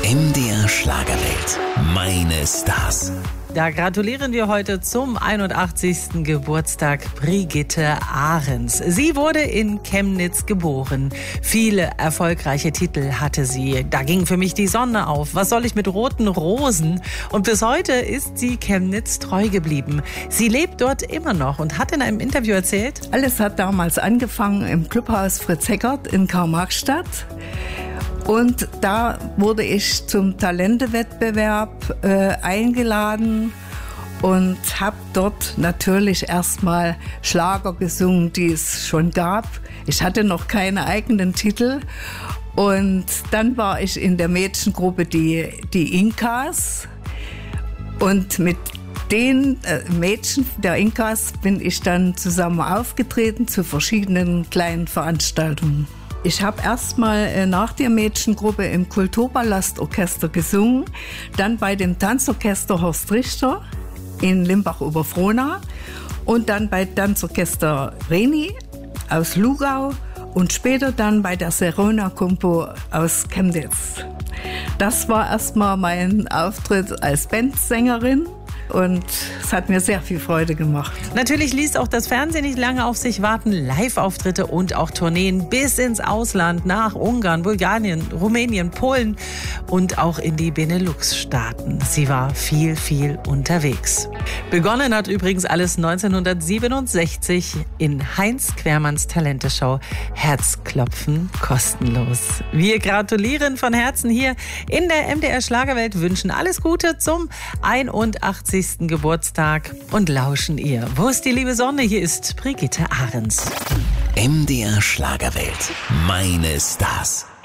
MDR Schlagerwelt. Meine Stars. Da gratulieren wir heute zum 81. Geburtstag Brigitte Ahrens. Sie wurde in Chemnitz geboren. Viele erfolgreiche Titel hatte sie. Da ging für mich die Sonne auf. Was soll ich mit roten Rosen? Und bis heute ist sie Chemnitz treu geblieben. Sie lebt dort immer noch und hat in einem Interview erzählt: Alles hat damals angefangen im Clubhaus Fritz Heckert in Karl-Marx-Stadt. Und da wurde ich zum Talentewettbewerb eingeladen und habe dort natürlich erstmal Schlager gesungen, die es schon gab. Ich hatte noch keine eigenen Titel. Und dann war ich in der Mädchengruppe die Inkas. Und mit den Mädchen der Inkas bin ich dann zusammen aufgetreten zu verschiedenen kleinen Veranstaltungen. Ich habe erstmal nach der Mädchengruppe im Kulturpalastorchester gesungen, dann bei dem Tanzorchester Horst Richter in Limbach-Oberfrohna und dann bei Tanzorchester Reni aus Lugau und später dann bei der Serona Compo aus Chemnitz. Das war erstmal mein Auftritt als Bandsängerin. Und es hat mir sehr viel Freude gemacht. Natürlich ließ auch das Fernsehen nicht lange auf sich warten. Live-Auftritte und auch Tourneen bis ins Ausland, nach Ungarn, Bulgarien, Rumänien, Polen und auch in die Benelux-Staaten. Sie war viel unterwegs. Begonnen hat übrigens alles 1967 in Heinz Quermanns Talenteshow Herzklopfen kostenlos. Wir gratulieren von Herzen hier in der MDR Schlagerwelt, wünschen alles Gute zum 81. Geburtstag und lauschen ihr. Wo ist die liebe Sonne? Hier ist Brigitte Ahrens. MDR Schlagerwelt. Meine Stars.